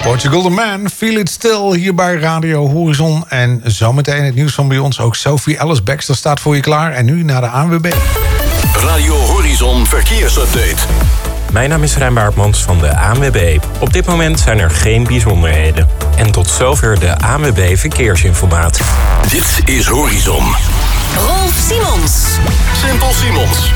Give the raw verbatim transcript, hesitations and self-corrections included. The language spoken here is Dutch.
Portugal the Man, Feel It Still, hier bij Radio Horizon. En zometeen het nieuws van bij ons. Ook Sophie Ellis Baxter staat voor je klaar. En nu naar de A N W B. Radio Horizon Verkeersupdate. Mijn naam is Rijn Baartmans van de A N W B. Op dit moment zijn er geen bijzonderheden. En tot zover de A N W B Verkeersinformatie. Dit is Horizon. Rolf Simons. Simpel Simons.